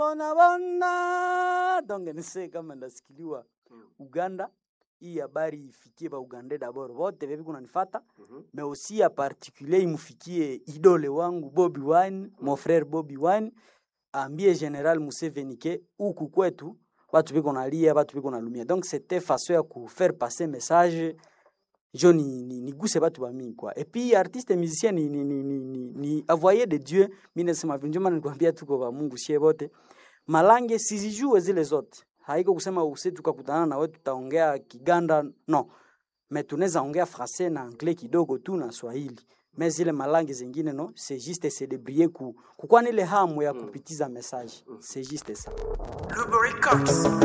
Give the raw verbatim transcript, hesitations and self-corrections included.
Bona bona donc nise kama ndasikiliwa Uganda hii habari ifikie ba Uganda d'abord wote bebi kuna nifata mm-hmm. mais aussi à particulier imfikie idole wangu Bobby Wine mm-hmm. mon frère Bobby Wine ambie General Museveni ke huku kwetu watu biko nalia watu biko nalumia donc c'était façon ya ku faire passer message jo ni ni, ni guse batu ba mingi quoi et puis artiste musicien ni ni ni ni, ni envoyé de Dieu mimi nasema vinjuma nikwambia tuko ba Mungu sie bote malange sizijue zile zote haiko kusema use tukakutana na wewe tutaongea Kiganda no mais tunaweza ongea français na anglais kidogo tu na Swahili mais zile malange zingine no c'est juste se débrouiller ku kwa ile hamu ya kupitiza message c'est juste ça.